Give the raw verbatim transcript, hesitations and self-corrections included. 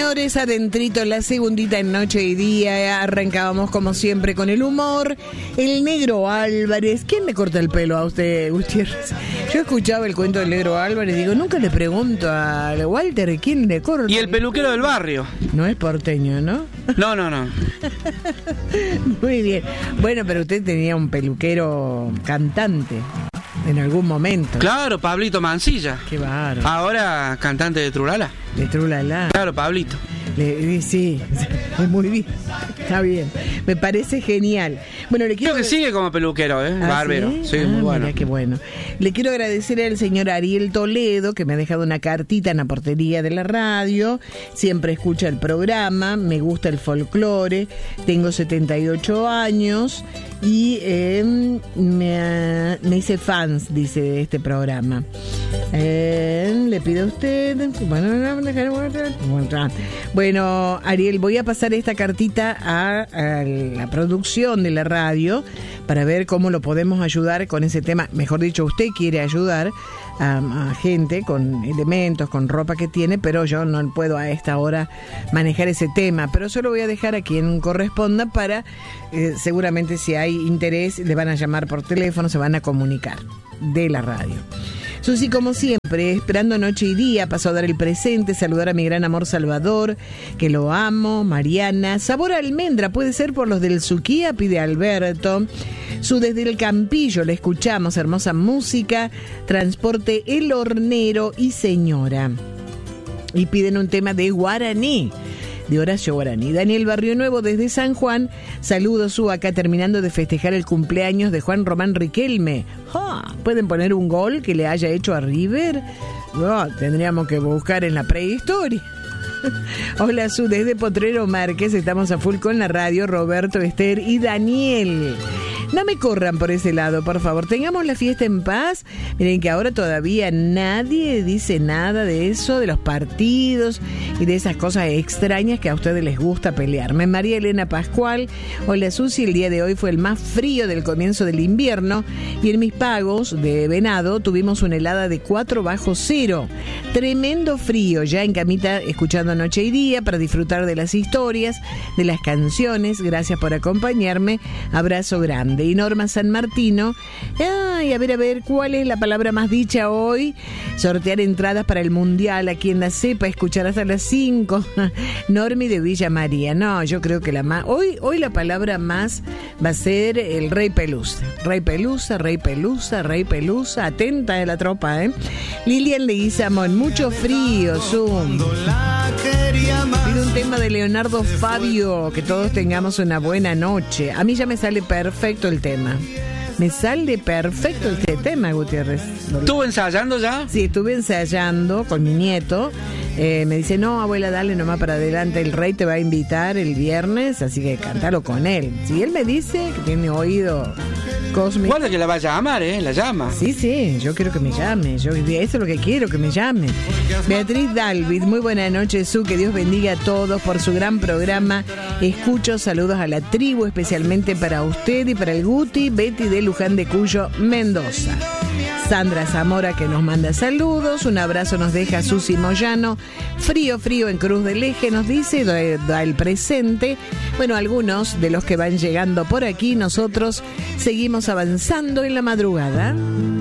señores, adentrito la segundita en Noche y Día. Arrancábamos como siempre con el humor. El Negro Álvarez. ¿Quién le corta el pelo a usted, Gutiérrez? Yo escuchaba el cuento del Negro Álvarez y digo, nunca le pregunto a Walter quién le corta. Y el peluquero del barrio. No es porteño, ¿no? No, no, no. Muy bien. Bueno, pero usted tenía un peluquero cantante en algún momento. Claro, Pablito Mancilla. Qué bárbaro. Ahora cantante de Trulala. De Trulala. Claro, Pablito. Le, sí, muy bien. Está bien. Me parece genial. Bueno, le quiero Creo que sigue como peluquero, ¿eh? ¿Ah, Bárbaro. Sí, sí ah, muy bueno. Mira, qué bueno. Le quiero agradecer al señor Ariel Toledo, que me ha dejado una cartita en la portería de la radio. Siempre escucha el programa, me gusta el folclore. Tengo setenta y ocho años y eh, me, me hice fans, dice, de este programa. Eh, le pido a usted. Bueno, bueno, Ariel, voy a pasar esta cartita a, a la producción de la radio para ver cómo lo podemos ayudar con ese tema. Mejor dicho, usted quiere ayudar a, a gente con elementos, con ropa que tiene, pero yo no puedo a esta hora manejar ese tema. Pero solo voy a dejar a quien corresponda para, eh, seguramente si hay interés, le van a llamar por teléfono, se van a comunicar de la radio. Susi, como siempre, esperando noche y día, paso a dar el presente, saludar a mi gran amor Salvador, que lo amo, Mariana. Sabor a almendra, puede ser por los del Suquía, pide Alberto. Su desde el Campillo, le escuchamos, hermosa música, transporte El Hornero y Señora. Y piden un tema de Guaraní, de Horacio Guaraní. Daniel Barrio Nuevo desde San Juan, saludos, su acá terminando de festejar el cumpleaños de Juan Román Riquelme. ¡Ah! ¿Pueden poner un gol que le haya hecho a River? No, tendríamos que buscar en la prehistoria. Hola, Su, desde Potrero Márquez, estamos a full con la radio, Roberto, Esther y Daniel. No me corran por ese lado, por favor. Tengamos la fiesta en paz. Miren que ahora todavía nadie dice nada de eso, de los partidos y de esas cosas extrañas que a ustedes les gusta pelearme. María Elena Pascual. Hola, Susi. El día de hoy fue el más frío del comienzo del invierno y en mis pagos de Venado tuvimos una helada de cuatro bajo cero. Tremendo frío. Ya en camita escuchando Noche y Día para disfrutar de las historias, de las canciones. Gracias por acompañarme. Abrazo grande. Y Norma San Martino, ay, a ver, a ver, ¿cuál es la palabra más dicha hoy? Sortear entradas para el Mundial, a quien la sepa, escuchar hasta las cinco. Normi de Villa María, no, yo creo que la más, hoy, hoy la palabra más va a ser el Rey Pelusa. Rey Pelusa, Rey Pelusa, Rey Pelusa, atenta de la tropa, ¿eh? Lilian Leguizamón, mucho frío, Zoom. Pido un tema de Leonardo Fabio, que todos tengamos una buena noche. A mí ya me sale perfecto el tema. Me sale perfecto este tema, Gutiérrez. ¿Estuvo ensayando ya? Sí, estuve ensayando con mi nieto. Eh, me dice, no, abuela, dale nomás para adelante. El Rey te va a invitar el viernes, así que cántalo con él. Si él me dice que tiene oído cósmico. Guarda que la va a llamar, ¿eh? La llama. Sí, sí, yo quiero que me llame. Yo, eso es lo que quiero, que me llame. Beatriz Dalvid, muy buena noche, Su. Que Dios bendiga a todos por su gran programa. Escucho, saludos a la tribu, especialmente para usted y para el Guti. Betty de Luján de Cuyo, Mendoza. Sandra Zamora, que nos manda saludos. Un abrazo nos deja Susi Moyano. Frío, frío en Cruz del Eje, nos dice, da, da el presente. Bueno, algunos de los que van llegando por aquí, nosotros seguimos avanzando en la madrugada.